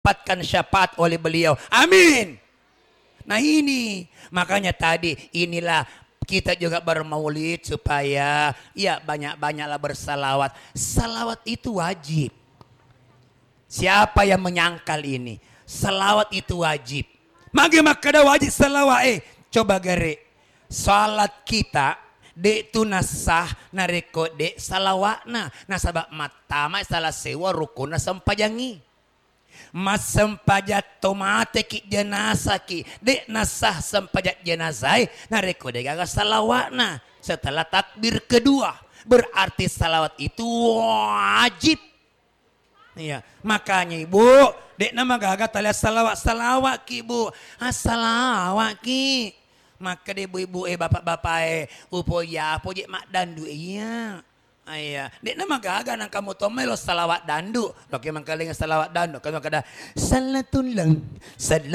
dapatkan syafaat oleh beliau. Amin. Nah ini makanya tadi inilah kita juga bermaulid supaya ya banyak-banyaklah bersalawat. Salawat itu wajib. Siapa yang menyangkal ini? Salawat itu wajib. Bagaimana kada wajib salawat? Coba gere. Salat kita dek tu nasah nareko dek salawatna. Nasabak mata mai salah sewa rukuna sempajangi. Mas sempajat tomate ki jenazah ki dek nasah sempajat jenazah nareko dek gaga salawatna. Setelah takbir kedua berarti salawat itu wajib. Iya, makanya ibu, dek nama gaga taliat salawat ki ibu, salawat ki. Maka deh ibu-ibu bapak-bapak upo ya pojek mak dandu iya. Iya, dek nama gaga nang kamu tomelo salawat dandu. Loke mangkaling salawat dandu, kamu kada salatun lang.